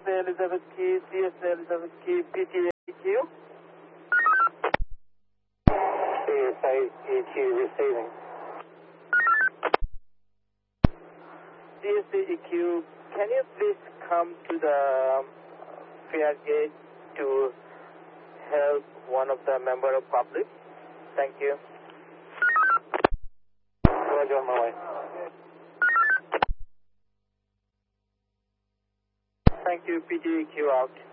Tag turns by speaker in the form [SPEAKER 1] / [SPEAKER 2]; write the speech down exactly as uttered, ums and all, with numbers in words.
[SPEAKER 1] A Elizabeth Key, C S A Elizabeth Key, P T A E Q.
[SPEAKER 2] C S A E Q receiving.
[SPEAKER 1] C S A E Q, can you please come to the fare gate to help one of the member of public? Thank you.
[SPEAKER 2] Roger, on my way.
[SPEAKER 1] Thank you, P T A E Q out.